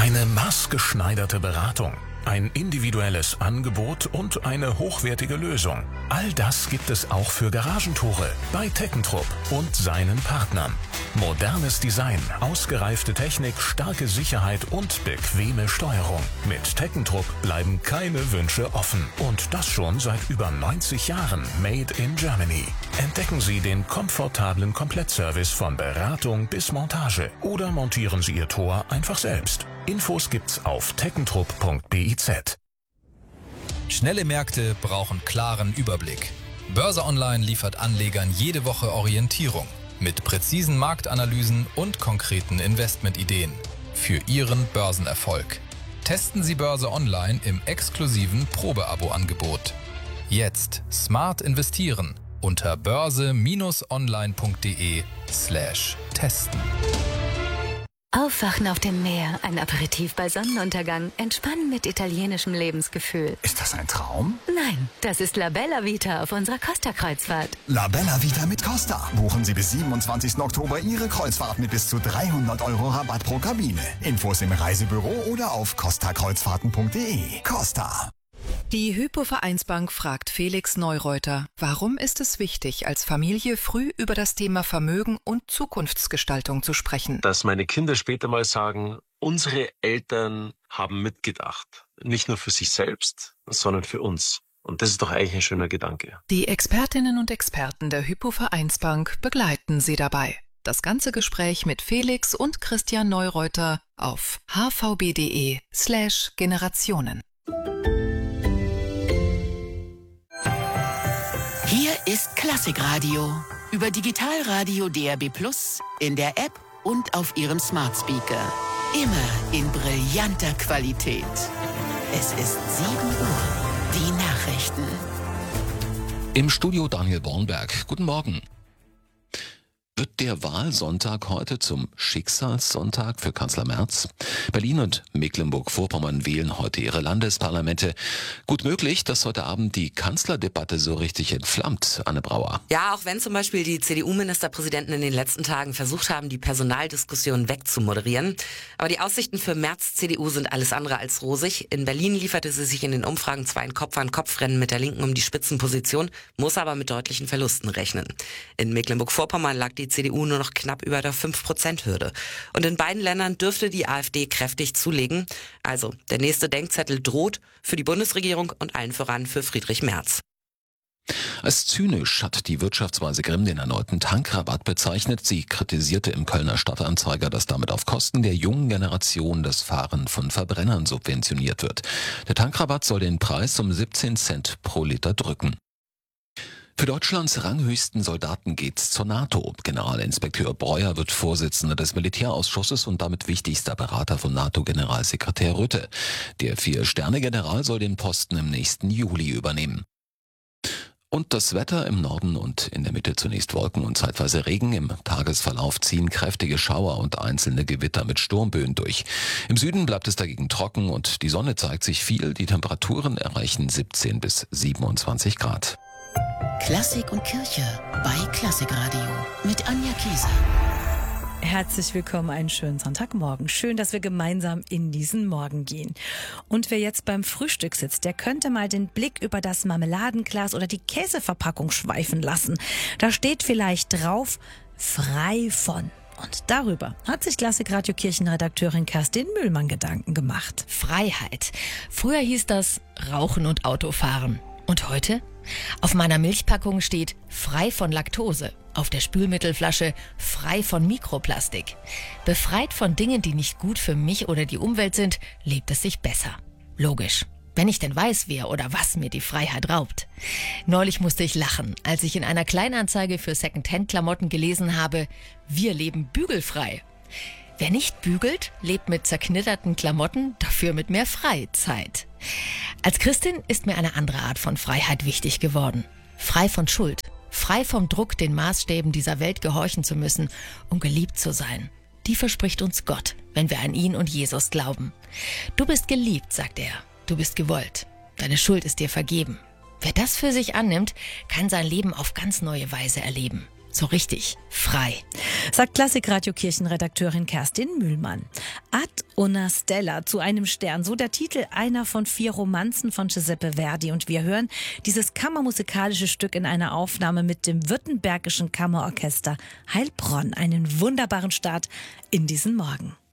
Eine maßgeschneiderte Beratung, ein individuelles Angebot und eine hochwertige Lösung. All das gibt es auch für Garagentore bei Teckentrupp und seinen Partnern. Modernes Design, ausgereifte Technik, starke Sicherheit und bequeme Steuerung. Mit Teckentrupp bleiben keine Wünsche offen. Und das schon seit über 90 Jahren. Made in Germany. Entdecken Sie den komfortablen Komplettservice von Beratung bis Montage. Oder montieren Sie Ihr Tor einfach selbst. Infos gibt's auf teckentrupp.biz. Schnelle Märkte brauchen klaren Überblick. Börse Online liefert Anlegern jede Woche Orientierung mit präzisen Marktanalysen und konkreten Investmentideen für Ihren Börsenerfolg. Testen Sie Börse Online im exklusiven Probeabo-Angebot. Jetzt smart investieren unter börse-online.de/testen. Aufwachen auf dem Meer, ein Aperitif bei Sonnenuntergang, entspannen mit italienischem Lebensgefühl. Ist das ein Traum? Nein, das ist La Bella Vita auf unserer Costa-Kreuzfahrt. La Bella Vita mit Costa. Buchen Sie bis 27. Oktober Ihre Kreuzfahrt mit bis zu 300 € Rabatt pro Kabine. Infos im Reisebüro oder auf costakreuzfahrten.de. Costa. Die Hypo-Vereinsbank fragt Felix Neureuter, warum ist es wichtig, als Familie früh über das Thema Vermögen und Zukunftsgestaltung zu sprechen? Dass meine Kinder später mal sagen, unsere Eltern haben mitgedacht. Nicht nur für sich selbst, sondern für uns. Und das ist doch eigentlich ein schöner Gedanke. Die Expertinnen und Experten der Hypo-Vereinsbank begleiten Sie dabei. Das ganze Gespräch mit Felix und Christian Neureuter auf hvb.de/Generationen. Hier ist Klassikradio über Digitalradio DAB+, in der App und auf Ihrem Smart Speaker. Immer in brillanter Qualität. Es ist 7 Uhr. Die Nachrichten. Im Studio Daniel Bornberg. Guten Morgen. Wird der Wahlsonntag heute zum Schicksalssonntag für Kanzler Merz? Berlin und Mecklenburg-Vorpommern wählen heute ihre Landesparlamente. Gut möglich, dass heute Abend die Kanzlerdebatte so richtig entflammt, Anne Brauer. Ja, auch wenn zum Beispiel die CDU-Ministerpräsidenten in den letzten Tagen versucht haben, die Personaldiskussion wegzumoderieren. Aber die Aussichten für Merz-CDU sind alles andere als rosig. In Berlin lieferte sie sich in den Umfragen zwar ein Kopf-an-Kopf-Rennen mit der Linken um die Spitzenposition, muss aber mit deutlichen Verlusten rechnen. In Mecklenburg-Vorpommern lag die CDU nur noch knapp über der 5%-Hürde. Und in beiden Ländern dürfte die AfD kräftig zulegen. Also, der nächste Denkzettel droht für die Bundesregierung und allen voran für Friedrich Merz. Als zynisch hat die Wirtschaftsweise Grimm den erneuten Tankrabatt bezeichnet. Sie kritisierte im Kölner Stadtanzeiger, dass damit auf Kosten der jungen Generation das Fahren von Verbrennern subventioniert wird. Der Tankrabatt soll den Preis um 17 Cent pro Liter drücken. Für Deutschlands ranghöchsten Soldaten geht's zur NATO. Generalinspekteur Breuer wird Vorsitzender des Militärausschusses und damit wichtigster Berater von NATO-Generalsekretär Rutte. Der 4-Sterne-General soll den Posten im nächsten Juli übernehmen. Und das Wetter: im Norden und in der Mitte zunächst Wolken und zeitweise Regen. Im Tagesverlauf ziehen kräftige Schauer und einzelne Gewitter mit Sturmböen durch. Im Süden bleibt es dagegen trocken und die Sonne zeigt sich viel. Die Temperaturen erreichen 17 bis 27 Grad. Klassik und Kirche bei Klassikradio mit Anja Kieser. Herzlich willkommen, einen schönen Sonntagmorgen. Schön, dass wir gemeinsam in diesen Morgen gehen. Und wer jetzt beim Frühstück sitzt, der könnte mal den Blick über das Marmeladenglas oder die Käseverpackung schweifen lassen. Da steht vielleicht drauf: frei von. Und darüber hat sich Klassikradio Kirchenredakteurin Kerstin Mühlmann Gedanken gemacht. Freiheit. Früher hieß das Rauchen und Autofahren. Und heute? Auf meiner Milchpackung steht frei von Laktose. Auf der Spülmittelflasche frei von Mikroplastik. Befreit von Dingen, die nicht gut für mich oder die Umwelt sind, lebt es sich besser. Logisch. Wenn ich denn weiß, wer oder was mir die Freiheit raubt. Neulich musste ich lachen, als ich in einer Kleinanzeige für Secondhand-Klamotten gelesen habe: wir leben bügelfrei. Wer nicht bügelt, lebt mit zerknitterten Klamotten, dafür mit mehr Freizeit. Als Christin ist mir eine andere Art von Freiheit wichtig geworden. Frei von Schuld. Frei vom Druck, den Maßstäben dieser Welt gehorchen zu müssen, um geliebt zu sein. Die verspricht uns Gott, wenn wir an ihn und Jesus glauben. Du bist geliebt, sagt er. Du bist gewollt. Deine Schuld ist dir vergeben. Wer das für sich annimmt, kann sein Leben auf ganz neue Weise erleben. So richtig frei. Sagt Klassikradio-Kirchenredakteurin Kerstin Mühlmann. Ad una stella, zu einem Stern, so der Titel einer von 4 Romanzen von Giuseppe Verdi. Und wir hören dieses kammermusikalische Stück in einer Aufnahme mit dem Württembergischen Kammerorchester Heilbronn. Einen wunderbaren Start in diesen Morgen.